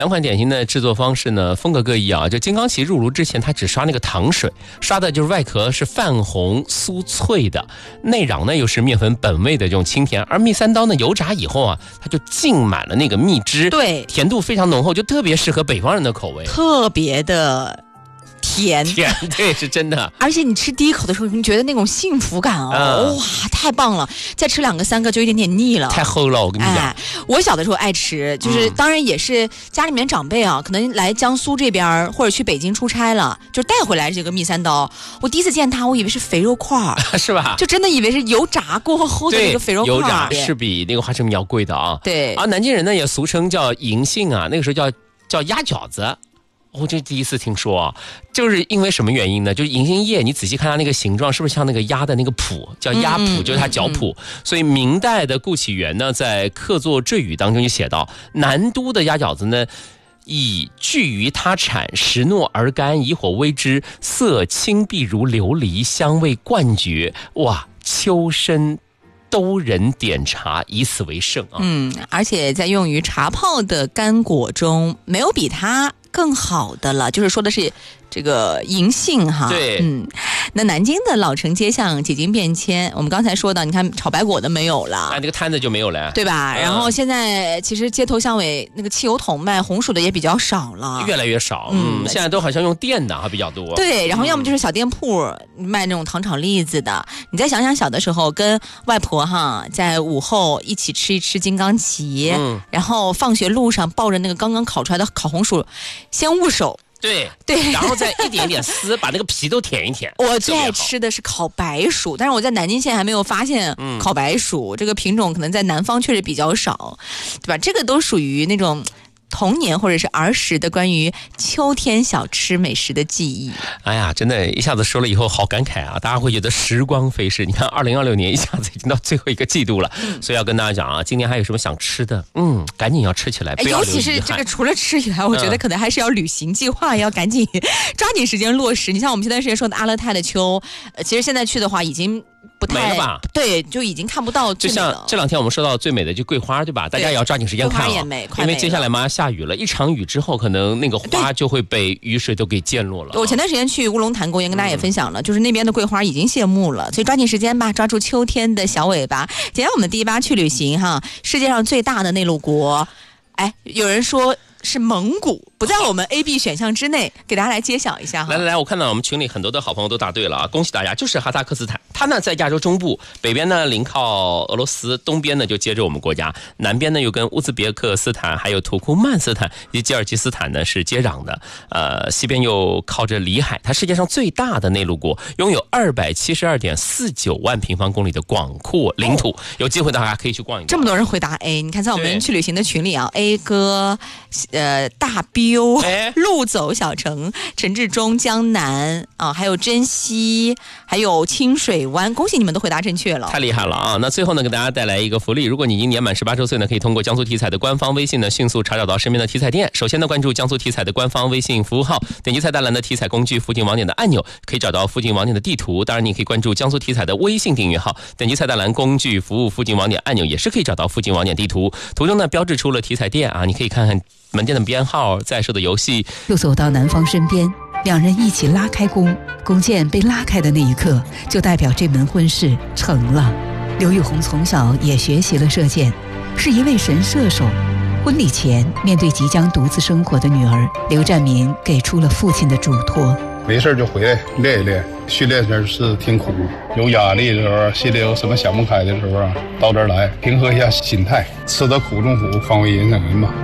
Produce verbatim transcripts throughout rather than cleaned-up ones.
两款点心的制作方式呢风格各异啊。就金刚旗入炉之前，它只刷那个糖水，刷的就是外壳是泛红酥脆的，内瓤呢又是面粉本味的这种清甜。而蜜三刀呢油炸以后啊，它就浸满了那个蜜汁， 对， 甜度非常浓厚，就特别适合北方人的口味， 特别的甜甜，对，是真的。 而且你吃第一口的时候，你觉得那种幸福感哦，嗯、哇，太棒了！再吃两个三个就有点点腻了， 太齁了。我跟你讲， 哎，我小的时候爱吃，就是、嗯、当然也是家里面长辈啊，可能来江苏这边或者去北京出差了，就带回来这个蜜三刀。我第一次见它，我以为是肥肉块是吧？ 就真的以为是油炸过后的那个肥肉块。 油炸是比那个花生米要贵的啊。 对。 而南京人呢也俗称叫银杏啊，那个时候叫叫鸭饺子。我、哦、这第一次听说啊，就是因为什么原因呢？就是银杏叶，你仔细看它那个形状，是不是像那个鸭的那个脯，叫鸭脯，就是它脚脯。嗯嗯嗯、所以明代的顾启元呢，在客作赘语当中就写到，南都的鸭饺子呢，以聚于他产，实糯而干，以火煨之，色青碧如琉璃，香味冠绝。哇，秋深都人点茶，以此为盛啊！ 嗯，而且在用于茶泡的干果中，没有比它更好的了。就是说的是这个银杏哈， 对， 嗯，那南京的老城街巷几经变迁，我们刚才说到，你看炒白果的没有了， 啊，那个摊子就没有了， 对吧？嗯、然后现在其实街头巷尾那个汽油桶卖红薯的也比较少了， 越来越少，嗯，嗯现在都好像用电的还比较多。 对，然后要么就是小店铺、嗯、卖那种糖炒栗子的。你再想想小的时候跟外婆哈在午后一起吃一吃金刚旗，嗯，然后放学路上抱着那个刚刚烤出来的烤红薯，先捂手。 对对， 然后再一点一点撕，把那个皮都舔一舔。 我最爱吃的是烤白薯，但是我在南京县还没有发现烤白薯、嗯、这个品种，可能在南方确实比较少，对吧？这个都属于那种童年或者是儿时的关于秋天小吃美食的记忆。 哎呀，真的，一下子说了以后好感慨啊！大家会觉得时光飞逝。你看，二零二六年一下子已经到最后一个季度了，嗯、所以要跟大家讲啊，今年还有什么想吃的，嗯，赶紧要吃起来，不要留遗憾。 尤其是这个，除了吃以外，我觉得可能还是要旅行计划，嗯、要赶紧抓紧时间落实。你像我们前段时间说的阿勒泰的秋，呃，其实现在去的话已经不太没了吧？ 对，就已经看不到最美了。 就像这两天我们说到最美的就桂花，对吧？大家也要抓紧时间看啊， 桂花也美， 因为接下来马上下雨了，一场雨之后，可能那个花就会被雨水都给溅落了。 我前段时间去乌龙潭公园，跟大家也分享了，嗯、就是那边的桂花已经谢幕了，所以抓紧时间吧，抓住秋天的小尾巴。今天我们第一巴去旅行哈，世界上最大的内陆国，哎，有人说是蒙古，不在我们 A B 选项之内，给大家来揭晓一下哈。 来来来，我看到我们群里很多的好朋友都答对了啊，恭喜大家！就是哈萨克斯坦，它呢在亚洲中部，北边呢临靠俄罗斯，东边呢就接着我们国家，南边呢又跟乌兹别克斯坦、还有土库曼斯坦以及吉尔吉斯坦呢是接壤的，呃，西边又靠着里海，它世界上最大的内陆国，拥有二百七十二点四九万平方公里的广阔领土，哦、有机会大家可以去逛一逛。 这么多人回答 A， 你看在我们去旅行的群里啊 ，A 哥。呃，大彪、路走小城、陈志忠、江南啊，还有珍稀，还有清水湾，恭喜你们都回答正确了， 太厉害了啊！那最后呢，给大家带来一个福利，如果你已经年满十八周岁呢，可以通过江苏体彩的官方微信呢，迅速查找到身边的体彩店。首先呢，关注江苏体彩的官方微信服务号，点击菜单栏的体彩工具附近网点的按钮，可以找到附近网点的地图。当然，你可以关注江苏体彩的微信订阅号，点击菜单栏工具服务附近网点按钮，也是可以找到附近网点地图。图中呢标志出了体彩店啊，你可以看看门店的编号，在售的游戏。 又走到男方身边，两人一起拉开弓，弓箭被拉开的那一刻，就代表这门婚事成了。刘玉红从小也学习了射箭，是一位神射手。婚礼前，面对即将独自生活的女儿，刘占民给出了父亲的嘱托： 没事就回来练一练，训练时是挺苦，有压力的时候，心里有什么想不开的时候啊，到这儿来平和一下心态，吃得苦中苦，方为人上人嘛。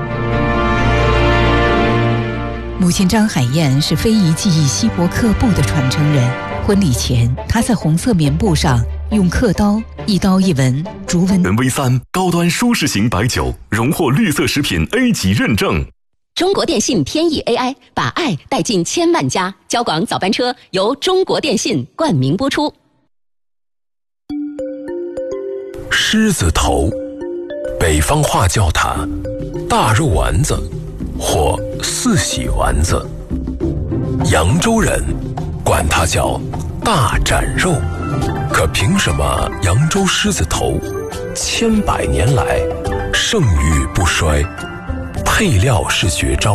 母亲张海燕是非遗技艺锡箔刻布的传承人。婚礼前，她在红色棉布上用刻刀一刀一纹逐纹。 人 V 三高端舒适型白酒，荣获绿色食品 A 级认证。 中国电信天翼 A I 把爱带进千万家，交广早班车由中国电信冠名播出。 狮子头，北方话叫它大肉丸子或四喜丸子，扬州人管它叫大斩肉。可凭什么扬州狮子头千百年来盛誉不衰？配料是绝招。